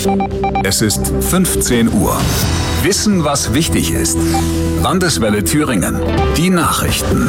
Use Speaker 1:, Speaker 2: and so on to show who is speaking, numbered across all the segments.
Speaker 1: Es ist 15 Uhr. Wissen, was wichtig ist. Landeswelle Thüringen. Die Nachrichten.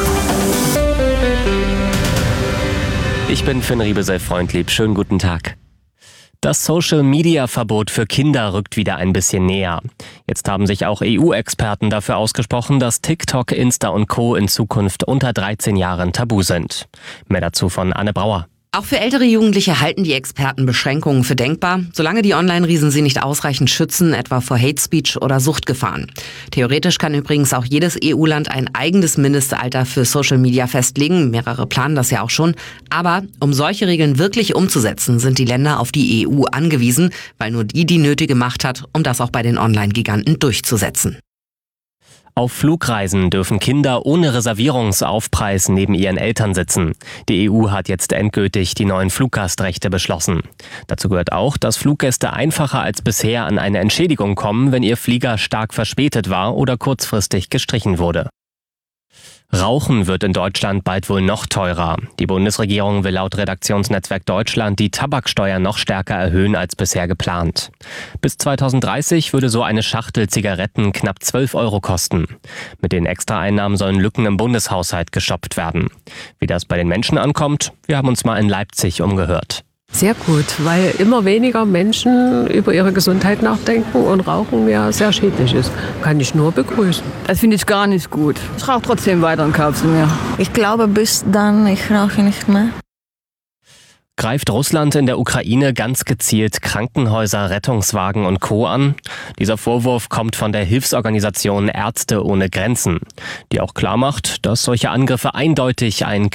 Speaker 2: Ich bin Finn Riebesell-Freundlieb. Schönen guten Tag. Das Social-Media-Verbot für Kinder rückt wieder ein bisschen näher. Jetzt haben sich auch EU-Experten dafür ausgesprochen, dass TikTok, Insta und Co. in Zukunft unter 13 Jahren tabu sind. Mehr dazu von Anne Brauer.
Speaker 3: Auch für ältere Jugendliche halten die Experten Beschränkungen für denkbar, solange die Online-Riesen sie nicht ausreichend schützen, etwa vor Hate Speech oder Suchtgefahren. Theoretisch kann übrigens auch jedes EU-Land ein eigenes Mindestalter für Social Media festlegen. Mehrere planen das ja auch schon. Aber um solche Regeln wirklich umzusetzen, sind die Länder auf die EU angewiesen, weil nur die nötige Macht hat, um das auch bei den Online-Giganten durchzusetzen.
Speaker 2: Auf Flugreisen dürfen Kinder ohne Reservierungsaufpreis neben ihren Eltern sitzen. Die EU hat jetzt endgültig die neuen Fluggastrechte beschlossen. Dazu gehört auch, dass Fluggäste einfacher als bisher an eine Entschädigung kommen, wenn ihr Flieger stark verspätet war oder kurzfristig gestrichen wurde. Rauchen wird in Deutschland bald wohl noch teurer. Die Bundesregierung will laut Redaktionsnetzwerk Deutschland die Tabaksteuer noch stärker erhöhen als bisher geplant. Bis 2030 würde so eine Schachtel Zigaretten knapp 12 € kosten. Mit den Extraeinnahmen sollen Lücken im Bundeshaushalt gestopft werden. Wie das bei den Menschen ankommt, wir haben uns mal in Leipzig umgehört.
Speaker 4: Sehr gut, weil immer weniger Menschen über ihre Gesundheit nachdenken und Rauchen ja sehr schädlich ist. Kann ich nur begrüßen.
Speaker 5: Das finde ich gar nicht gut. Ich rauche trotzdem weiter und kaufe sie mir.
Speaker 6: Ich glaube, bis dann, ich rauche nicht mehr.
Speaker 2: Greift Russland in der Ukraine ganz gezielt Krankenhäuser, Rettungswagen und Co. an? Dieser Vorwurf kommt von der Hilfsorganisation Ärzte ohne Grenzen, die auch klarmacht, dass solche Angriffe eindeutig ein